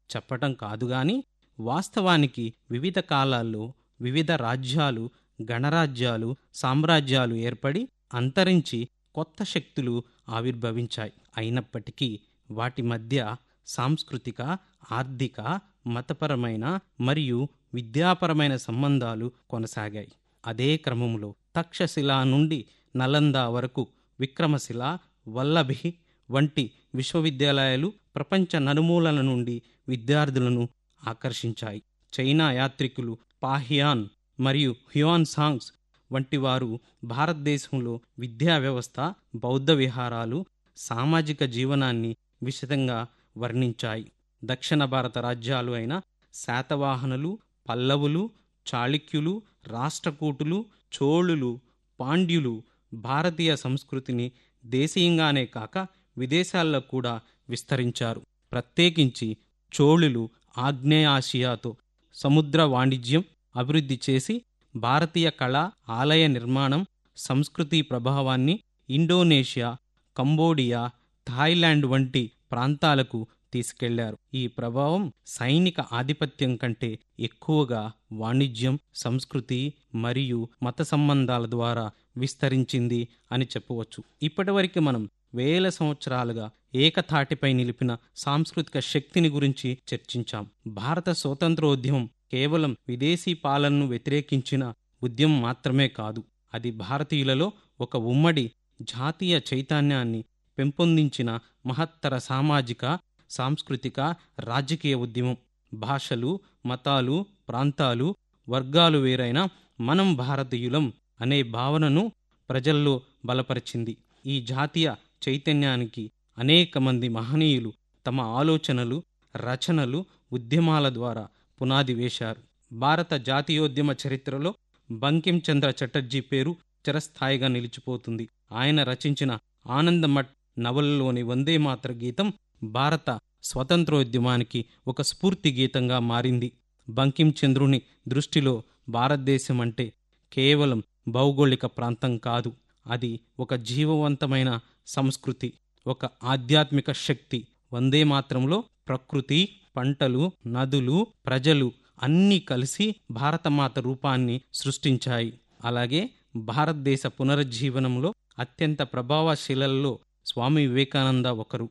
చెప్పటం కాదుగాని వాస్తవానికి వివిధ కాలాల్లో వివిధ రాజ్యాలు, గణరాజ్యాలు, సామ్రాజ్యాలు ఏర్పడి అంతరించి కొత్త శక్తులు ఆవిర్భవించాయి. అయినప్పటికీ వాటి మధ్య సాంస్కృతిక, ఆర్థిక, మతపరమైన మరియు విద్యాపరమైన సంబంధాలు కొనసాగాయి. అదే క్రమంలో తక్షశిల నుండి నలంద వరకు విక్రమశిల, వల్లభి వంటి విశ్వవిద్యాలయాలు ప్రపంచ నలుమూలల నుండి విద్యార్థులను ఆకర్షించాయి. చైనా యాత్రికులు పాహియాన్ మరియు హ్యుయాన్ సాంగ్స్ వంటి వారు భారతదేశంలో విద్యా వ్యవస్థ, బౌద్ధ విహారాలు, సామాజిక జీవనాన్ని విశదంగా వర్ణించాయి. దక్షిణ భారత రాజ్యాలు అయిన శాతవాహనులు, పల్లవులు, చాళుక్యులు, రాష్ట్రకూటులు, చోళులు, పాండ్యులు భారతీయ సంస్కృతిని దేశీయంగానే కాక విదేశాల్లో కూడా విస్తరించారు. ప్రత్యేకించి చోళులు ఆగ్నేయాసియాతో సముద్ర వాణిజ్యం అభివృద్ధి చేసి భారతీయ కళ, ఆలయ నిర్మాణం, సంస్కృతి ప్రభావాన్ని ఇండోనేషియా, కంబోడియా, థాయిలాండ్ వంటి ప్రాంతాలకు తీసుకెళ్లారు. ఈ ప్రభావం సైనిక ఆధిపత్యం కంటే ఎక్కువగా వాణిజ్యం, సంస్కృతి మరియు మత సంబంధాల ద్వారా విస్తరించింది అని చెప్పవచ్చు. ఇప్పటివరకు మనం వేల సంవత్సరాలుగా ఏకతాటిపై నిలిపిన సాంస్కృతిక శక్తిని గురించి చర్చించాం. భారత స్వతంత్రోద్యమం కేవలం విదేశీ పాలనను వ్యతిరేకించిన ఉద్యమం మాత్రమే కాదు, అది భారతీయులలో ఒక ఉమ్మడి జాతీయ చైతన్యాన్ని పెంపొందించిన మహత్తర సామాజిక, సాంస్కృతిక, రాజకీయ ఉద్యమం. భాషలు, మతాలు, ప్రాంతాలు, వర్గాలు వేరైనా మనం భారతీయులం అనే భావనను ప్రజల్లో బలపరిచింది. ఈ జాతీయ చైతన్యానికి అనేక మంది మహనీయులు తమ ఆలోచనలు, రచనలు, ఉద్యమాల ద్వారా పునాది వేశారు. భారత జాతీయోద్యమ చరిత్రలో బంకిం చంద్ర చటర్జీ పేరు చిరస్థాయిగా నిలిచిపోతుంది. ఆయన రచించిన ఆనందమఠ్ నవలలోని వందే మాతర గీతం భారత స్వతంత్రోద్యమానికి ఒక స్ఫూర్తి గీతంగా మారింది. బంకిం చంద్రుని దృష్టిలో భారతదేశం అంటే కేవలం భౌగోళిక ప్రాంతం కాదు, అది ఒక జీవవంతమైన సంస్కృతి, ఒక ఆధ్యాత్మిక శక్తి. వందే మాతరంలో ప్రకృతి, పంటలు, నదులు, ప్రజలు అన్నీ కలిసి భారతమాత రూపాన్ని సృష్టించాయి. అలాగే భారతదేశ పునరుజ్జీవనంలో అత్యంత ప్రభావశీలలో స్వామి వివేకానంద ఒకరు.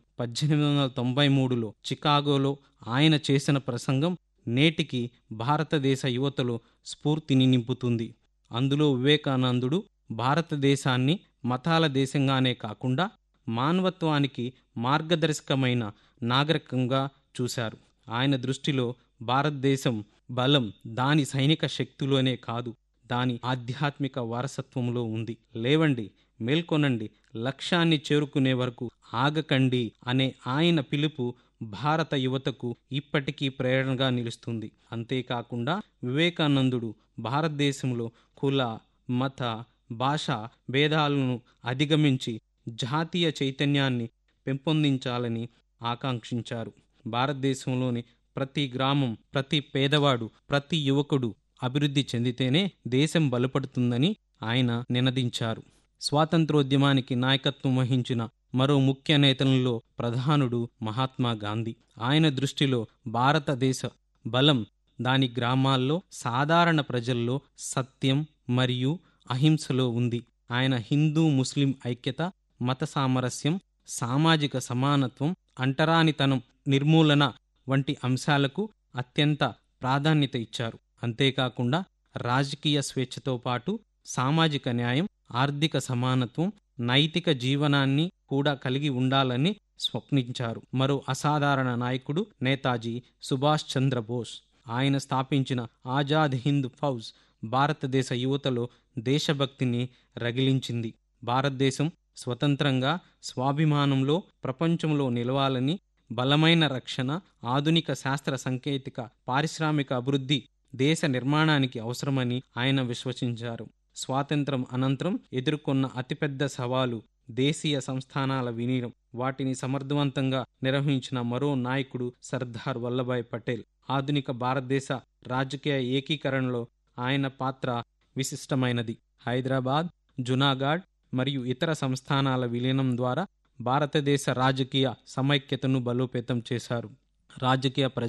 1893లో చికాగోలో ఆయన చేసిన ప్రసంగం నేటికి భారతదేశ యువతలో స్ఫూర్తిని నింపుతుంది. అందులో వివేకానందుడు భారతదేశాన్ని మతాల దేశంగానే కాకుండా మానవత్వానికి మార్గదర్శకమైన నాగరికంగా చూశారు. ఆయన దృష్టిలో భారతదేశం బలం దాని సైనిక శక్తిలోనే కాదు, దాని ఆధ్యాత్మిక వారసత్వంలో ఉంది. లేవండి, మేల్కొనండి, లక్ష్యాన్ని చేరుకునే వరకు ఆగకండి అనే ఆయన పిలుపు భారత యువతకు ఇప్పటికీ ప్రేరణగా నిలుస్తుంది. అంతేకాకుండా వివేకానందుడు భారతదేశంలో కుల, మత, భాష భేదాలను అధిగమించి జాతీయ చైతన్యాన్ని పెంపొందించాలని ఆకాంక్షించారు. భారతదేశంలోని ప్రతి గ్రామం, ప్రతి పేదవాడు, ప్రతి యువకుడు అభివృద్ధి చెందితేనే దేశం బలపడుతుందని ఆయన నినదించారు. స్వాతంత్రోద్యమానికి నాయకత్వం వహించిన మరో ముఖ్య నేతలలో ప్రధానుడు మహాత్మా గాంధీ. ఆయన దృష్టిలో భారతదేశ బలం దాని గ్రామాల్లో, సాధారణ ప్రజల్లో సత్యం మరియు అహింసలో ఉంది. ఆయన హిందూ ముస్లిం ఐక్యత, మత సామరస్యం, సామాజిక సమానత్వం, అంటరానితనం నిర్మూలన వంటి అంశాలకు అత్యంత ప్రాధాన్యత ఇచ్చారు. అంతేకాకుండా రాజకీయ స్వేచ్ఛతో పాటు సామాజిక న్యాయం, ఆర్థిక సమానత్వం, నైతిక జీవనాన్ని కూడా కలిగి ఉండాలని స్వప్నించారు. మరో అసాధారణ నాయకుడు నేతాజీ సుభాష్ చంద్రబోస్. ఆయన స్థాపించిన ఆజాద్ హింద్ ఫౌజ్ భారతదేశ యువతలో దేశభక్తిని రగిలించింది. భారతదేశం స్వతంత్రంగా, స్వాభిమానంలో ప్రపంచంలో నిలవాలని, బలమైన రక్షణ, ఆధునిక శాస్త్ర సాంకేతిక, పారిశ్రామిక అభివృద్ధి దేశ నిర్మాణానికి అవసరమని ఆయన విశ్వసించారు. స్వాతంత్రం అనంతరం ఎదుర్కొన్న అతిపెద్ద సవాలు దేశీయ సంస్థానాల విలీనం. వాటిని సమర్థవంతంగా నిర్వహించిన మరో నాయకుడు సర్దార్ వల్లభాయ్ పటేల్. ఆధునిక భారతదేశ రాజకీయ ఏకీకరణలో ఆయన పాత్ర విశిష్టమైనది. హైదరాబాద్, జునాగఢ్ మరియు ఇతర సంస్థానాల విలీనం ద్వారా భారతదేశ రాజకీయ సమైక్యతను బలోపేతం చేశారు. రాజకీయ